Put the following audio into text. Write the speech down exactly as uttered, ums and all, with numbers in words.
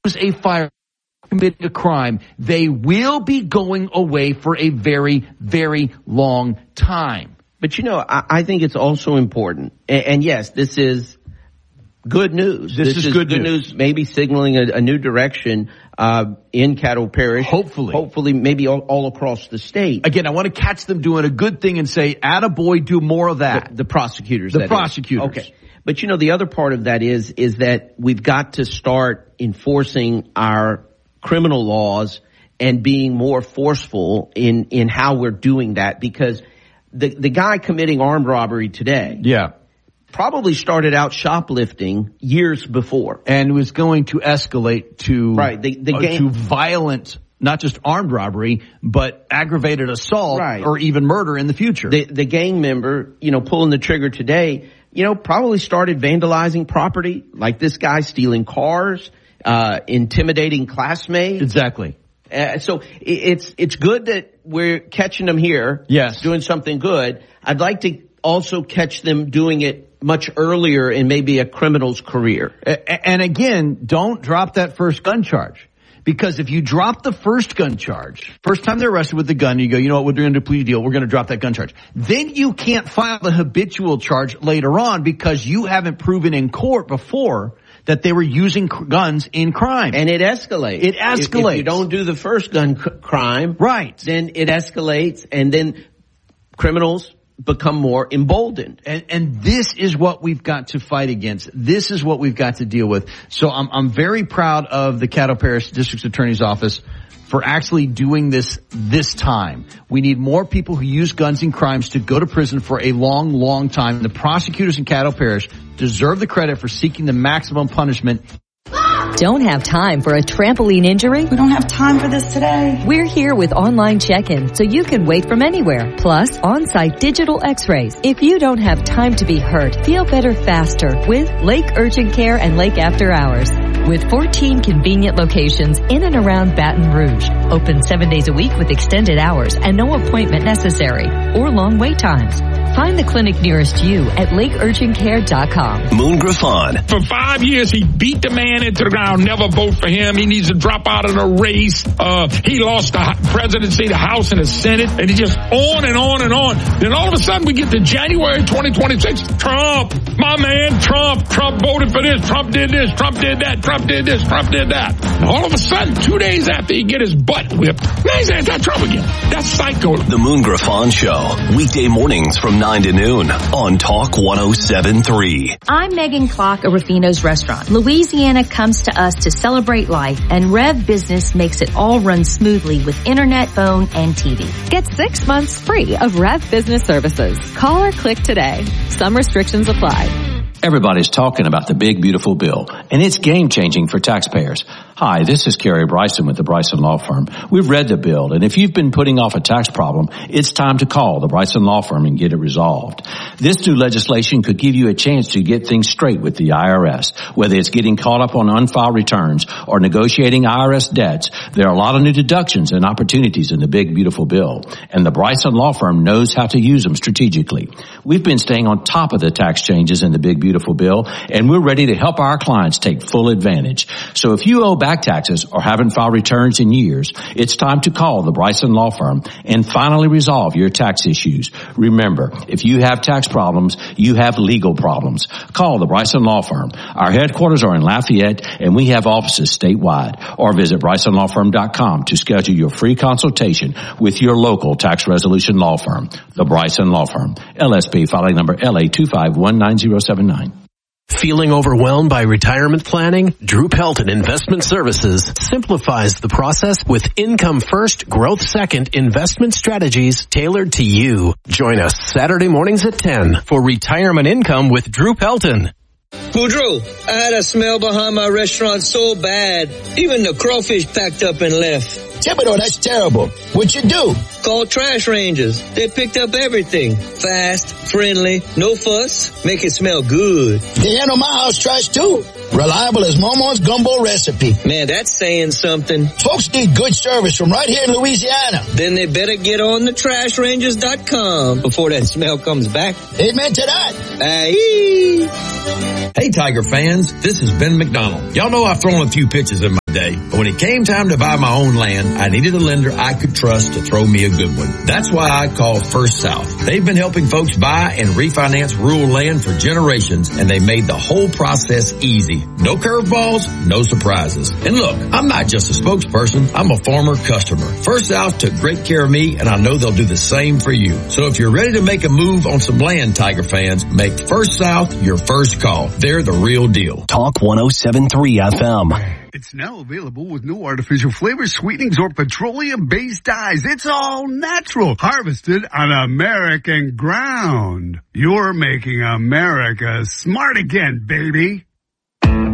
a fire, committed a crime, they will be going away for a very, very long time. But, you know, I, I think it's also important. And, and yes, this is good news. This, this is, is good, good news. news. Maybe signaling a, a new direction uh in Caddo Parish. Hopefully. Hopefully, maybe all, all across the state. Again, I want to catch them doing a good thing and say, attaboy, do more of that. The, the prosecutors. The prosecutors. Is. Okay. But, you know, the other part of that is, is that we've got to start enforcing our criminal laws and being more forceful in, in how we're doing that, because the, the guy committing armed robbery today. Yeah. Probably started out shoplifting years before. And was going to escalate to, right, the, the uh, gang- to violent, not just armed robbery, but aggravated assault right. or even murder in the future. The, the gang member, you know, pulling the trigger today, you know, probably started vandalizing property, like this guy stealing cars, uh, intimidating classmates. Exactly. Uh, so it's, it's good that we're catching them here. Yes. Doing something good. I'd like to also catch them doing it much earlier in maybe a criminal's career. And again, don't drop that first gun charge. Because if you drop the first gun charge, first time they're arrested with the gun, you go, you know what, we're doing a plea deal, we're going to drop that gun charge. Then you can't file the habitual charge later on because you haven't proven in court before that they were using guns in crime. And it escalates. It escalates. If, if you don't do the first gun c- crime, right, then it escalates, and then criminals become more emboldened. And, and this is what we've got to fight against. This is what we've got to deal with. So I'm, I'm very proud of the Caddo Parish District Attorney's Office for actually doing this this time. We need more people who use guns in crimes to go to prison for a long, long time. The prosecutors in Caddo Parish deserve the credit for seeking the maximum punishment. Don't have time for a trampoline injury? We don't have time for this today. We're here with online check-in so you can wait from anywhere. Plus, on-site digital x-rays. If you don't have time to be hurt, feel better faster with Lake Urgent Care and Lake After Hours. With fourteen convenient locations in and around Baton Rouge. Open seven days a week with extended hours and no appointment necessary or long wait times. Find the clinic nearest you at lake urgent care dot com. Moon Griffon. For five years, he beat the man into the ground. Never vote for him. He needs to drop out of the race. Uh, he lost the presidency, the House, and the Senate. And he just on and on and on. Then all of a sudden, we get to January twenty twenty-six. Trump, my man, Trump. Trump voted for this. Trump did this. Trump did that. Trump did this. Trump did that. And all of a sudden, two days after he get his butt whipped, now he's anti-Trump again. That's psycho. The Moon Griffon Show. Weekday mornings from nine to noon on Talk one oh seven point three. I'm Megan Clark of Rufino's Restaurant. Louisiana comes to us to celebrate life, and Rev Business makes it all run smoothly with internet, phone, and T V. Get six months free of Rev Business Services. Call or click today. Some restrictions apply. Everybody's talking about the big, beautiful bill, and it's game-changing for taxpayers. Hi, this is Kerry Bryson with the Bryson Law Firm. We've read the bill, and if you've been putting off a tax problem, it's time to call the Bryson Law Firm and get it resolved. This new legislation could give you a chance to get things straight with the I R S. Whether it's getting caught up on unfiled returns or negotiating I R S debts, there are a lot of new deductions and opportunities in the big, beautiful bill, and the Bryson Law Firm knows how to use them strategically. We've been staying on top of the tax changes in the big, beautiful bill, and we're ready to help our clients take full advantage. So if you owe back taxes or haven't filed returns in years, it's time to call the Bryson Law Firm and finally resolve your tax issues. Remember, if you have tax problems, you have legal problems. Call the Bryson Law Firm. Our headquarters are in Lafayette, and we have offices statewide. Or visit bryson law firm dot com to schedule your free consultation with your local tax resolution law firm. The Bryson Law Firm. L S B filing number L A two five one nine zero seven nine. Feeling overwhelmed by retirement planning? Drew Pelton Investment Services simplifies the process with income first, growth second investment strategies tailored to you. Join us Saturday mornings at ten for Retirement Income with Drew Pelton. Boudreaux, I had a smell behind my restaurant so bad, even the crawfish packed up and left. Thibodeau, that's terrible. What'd you do? Called Trash Rangers. They picked up everything. Fast, friendly, no fuss, make it smell good. They handle my house trash too. Reliable as Momo's gumbo recipe. Man, that's saying something. Folks need good service from right here in Louisiana. Then they better get on the trash rangers dot com before that smell comes back. Amen to that. Aye. Hey, Tiger fans, this is Ben McDonald. Y'all know I've thrown a few pitches in my day. But when it came time to buy my own land, I needed a lender I could trust to throw me a good one. That's why I called First South. They've been helping folks buy and refinance rural land for generations, and they made the whole process easy. No curveballs, no surprises. And look, I'm not just a spokesperson, I'm a former customer. First South took great care of me, and I know they'll do the same for you. So if you're ready to make a move on some land, Tiger fans, make First South your first call. They're the real deal. Talk one oh seven point three F M. It's now available with no artificial flavors, sweetenings, or petroleum-based dyes. It's all natural, harvested on American ground. You're making America smart again, baby.